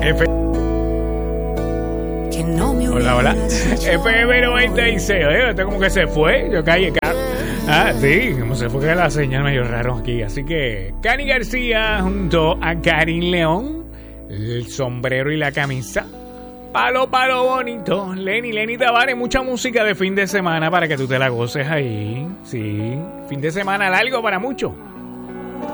F. Que no me Hola, hola. FM 96. Oye, esto como que se fue. Yo caí acá. Ah, sí, como se fue que la señal medio raro aquí. Así que Cani García junto a Karin León, el sombrero y la camisa. Palo, palo bonito. Lenny Tavares, mucha música de fin de semana para que tú te la goces ahí. Sí, fin de semana largo para muchos.